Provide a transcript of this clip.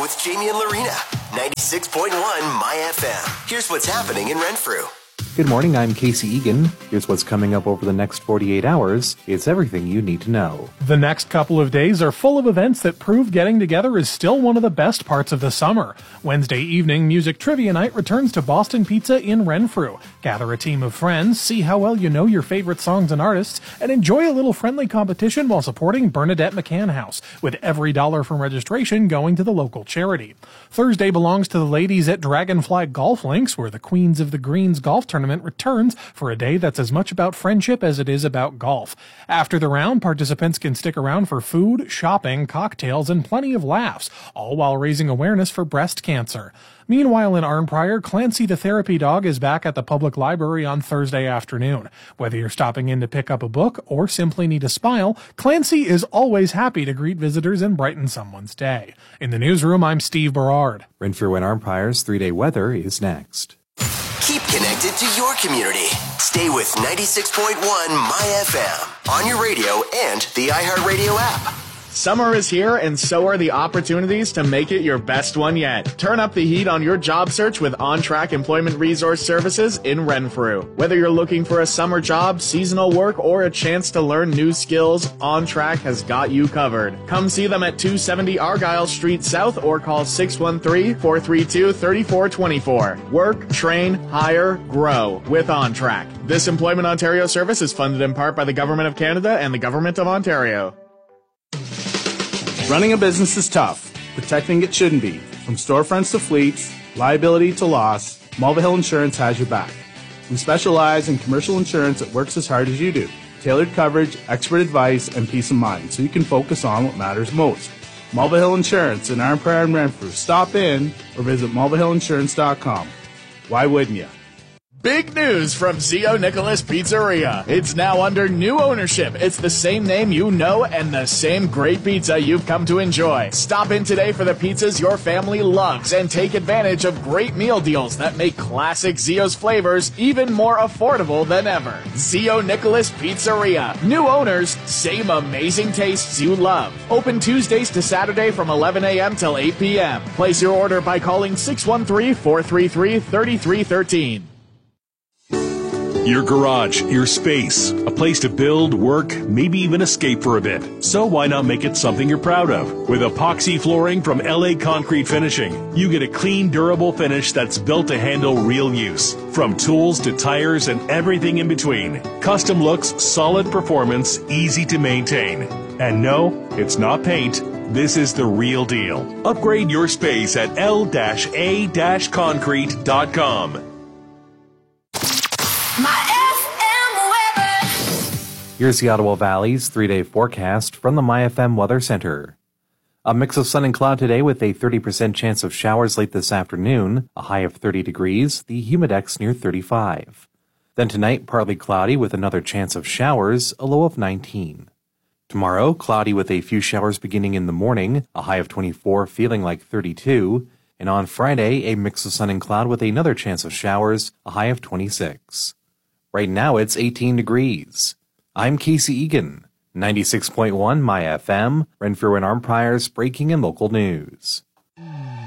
with Jamie and Lorena. 96.1 My FM. Here's what's happening in Renfrew. Good morning, I'm Casey Egan. Here's what's coming up over the next 48 hours. It's everything you need to know. The next couple of days are full of events that prove getting together is still one of the best parts of the summer. Wednesday evening, Music Trivia Night returns to Boston Pizza in Renfrew. Gather a team of friends, see how well you know your favorite songs and artists, and enjoy a little friendly competition while supporting Bernadette McCann House, with every dollar from registration going to the local charity. Thursday belongs to the ladies at Dragonfly Golf Links, where the Queens of the Greens golf tournament returns for a day that's as much about friendship as it is about golf. After the round, participants can stick around for food, shopping, cocktails, and plenty of laughs, all while raising awareness for breast cancer. Meanwhile, in Arnprior, Clancy the Therapy Dog is back at the public library on Thursday afternoon. Whether you're stopping in to pick up a book or simply need a smile, Clancy is always happy to greet visitors and brighten someone's day. In the newsroom, I'm Steve Berard. Renfrew and Arnprior's 3-day weather is next. Keep connected to your community. Stay with 96.1 My FM on your radio and the iHeartRadio app. Summer is here, and so are the opportunities to make it your best one yet. Turn up the heat on your job search with OnTrack Employment Resource Services in Renfrew. Whether you're looking for a summer job, seasonal work, or a chance to learn new skills, OnTrack has got you covered. Come see them at 270 Argyle Street South or call 613-432-3424. Work, train, hire, grow with OnTrack. This Employment Ontario service is funded in part by the Government of Canada and the Government of Ontario. Running a business is tough. Protecting it shouldn't be. From storefronts to fleets, liability to loss, Mulvihill Insurance has your back. We specialize in commercial insurance that works as hard as you do. Tailored coverage, expert advice, and peace of mind so you can focus on what matters most. Mulvihill Insurance in Arnprior and Renfrew. Stop in or visit mulvihillinsurance.com. Why wouldn't you? Big news from Zio Nicholas Pizzeria. It's now under new ownership. It's the same name you know and the same great pizza you've come to enjoy. Stop in today for the pizzas your family loves and take advantage of great meal deals that make classic Zio's flavors even more affordable than ever. Zio Nicholas Pizzeria. New owners, same amazing tastes you love. Open Tuesdays to Saturday from 11 a.m. till 8 p.m. Place your order by calling 613-433-3313. Your garage, your space, a place to build, work, maybe even escape for a bit. So why not make it something you're proud of? With epoxy flooring from LA Concrete Finishing, you get a clean, durable finish that's built to handle real use. From tools to tires and everything in between. Custom looks, solid performance, easy to maintain. And no, it's not paint. This is the real deal. Upgrade your space at l-a-concrete.com. Here's the Ottawa Valley's 3-day forecast from the MyFM Weather Center. A mix of sun and cloud today with a 30% chance of showers late this afternoon, a high of 30 degrees, the humidex near 35. Then tonight, partly cloudy with another chance of showers, a low of 19. Tomorrow, cloudy with a few showers beginning in the morning, a high of 24, feeling like 32. And on Friday, a mix of sun and cloud with another chance of showers, a high of 26. Right now, it's 18 degrees. I'm Casey Egan, 96.1 My FM, Renfrew and Arnprior's breaking and local news.